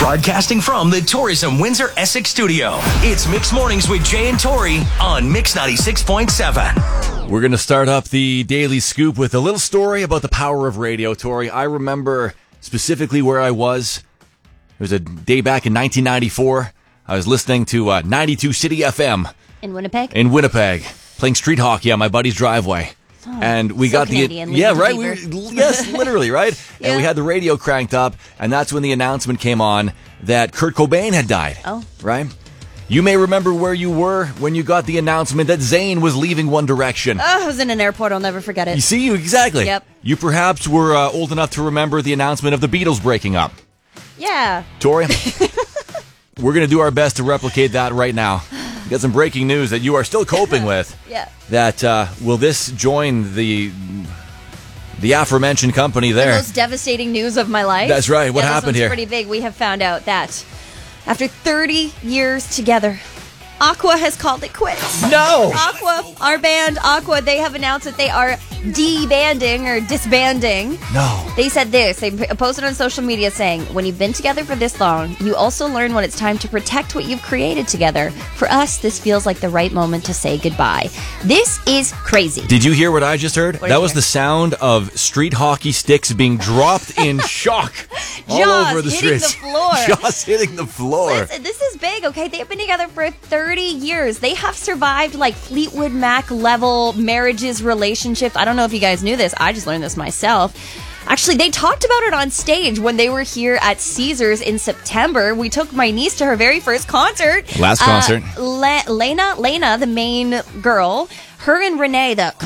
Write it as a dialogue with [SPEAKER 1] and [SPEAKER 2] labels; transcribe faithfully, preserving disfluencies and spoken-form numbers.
[SPEAKER 1] Broadcasting from the Tourism Windsor Essex studio, it's Mixed Mornings with Jay and Tori on Mix ninety-six point seven.
[SPEAKER 2] We're going to start up the Daily Scoop with a little story about the power of radio, Tori. I remember specifically where I was. It was a day back in nineteen ninety-four. I was listening to uh, ninety-two City F M.
[SPEAKER 3] In Winnipeg?
[SPEAKER 2] In Winnipeg. Playing street hockey on my buddy's driveway.
[SPEAKER 3] Oh,
[SPEAKER 2] and we
[SPEAKER 3] so
[SPEAKER 2] got
[SPEAKER 3] Canadian,
[SPEAKER 2] the yeah right
[SPEAKER 3] we
[SPEAKER 2] were, yes literally right
[SPEAKER 3] yeah.
[SPEAKER 2] And we had the radio cranked up, and that's when the announcement came on that Kurt Cobain had died.
[SPEAKER 3] Oh,
[SPEAKER 2] right. You may remember where you were when you got the announcement that Zayn was leaving One Direction.
[SPEAKER 3] Oh, I was in an airport. I'll never forget it.
[SPEAKER 2] You see, you exactly.
[SPEAKER 3] Yep.
[SPEAKER 2] You perhaps were uh, old enough to remember the announcement of the Beatles breaking up.
[SPEAKER 3] Yeah.
[SPEAKER 2] Tori, we're going to do our best to replicate that right now. We got some breaking news that you are still coping with.
[SPEAKER 3] Yeah.
[SPEAKER 2] That uh, will this join the the aforementioned company there?
[SPEAKER 3] The most devastating news of my life.
[SPEAKER 2] That's right. What
[SPEAKER 3] yeah,
[SPEAKER 2] happened
[SPEAKER 3] this one's
[SPEAKER 2] here?
[SPEAKER 3] Pretty big. We have found out that after thirty years together, Aqua has called it quits.
[SPEAKER 2] No.
[SPEAKER 3] Aqua, our band Aqua, they have announced that they are de-banding or disbanding.
[SPEAKER 2] No.
[SPEAKER 3] They said this. They posted on social media saying, when you've been together for this long, you also learn when it's time to protect what you've created together. For us, this feels like the right moment to say goodbye. This is crazy.
[SPEAKER 2] Did you hear what I just heard?
[SPEAKER 3] What did
[SPEAKER 2] That
[SPEAKER 3] you
[SPEAKER 2] was
[SPEAKER 3] hear?
[SPEAKER 2] the sound of street hockey sticks being dropped in shock all
[SPEAKER 3] Jaws
[SPEAKER 2] over the
[SPEAKER 3] hitting
[SPEAKER 2] streets.
[SPEAKER 3] the floor.
[SPEAKER 2] Jaws hitting the floor.
[SPEAKER 3] Listen, this is big, okay? They've been together for thirty years. They have survived like Fleetwood Mac level marriages, relationships. I don't know if you guys knew this. I just learned this myself. Actually, they talked about it on stage when they were here at Caesars in September. We took my niece to her very first concert.
[SPEAKER 2] Last concert.
[SPEAKER 3] Uh, Le- Lena, Lena, the main girl, her and Renee, the